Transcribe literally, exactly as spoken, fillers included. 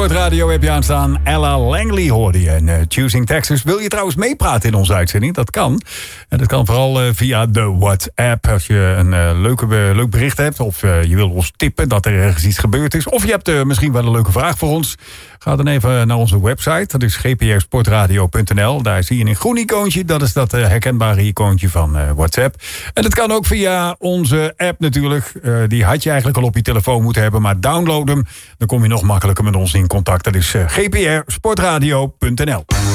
Sportradio heb je aanstaan. Ella Langley hoorde je. En uh, Choosing Texas. Wil je trouwens meepraten in onze uitzending? Dat kan. En dat kan vooral uh, via de WhatsApp. Als je een uh, leuke, uh, leuk bericht hebt. Of uh, je wil ons tippen dat er ergens iets gebeurd is. Of je hebt uh, misschien wel een leuke vraag voor ons. Ga dan even naar onze website. Dat is g p r sportradio punt n l. Daar zie je een groen icoontje. Dat is dat uh, herkenbare icoontje van uh, WhatsApp. En dat kan ook via onze app natuurlijk. Uh, die had je eigenlijk al op je telefoon moeten hebben. Maar download hem. Dan kom je nog makkelijker met ons in contact. Dat is uh, g p r sportradio punt n l.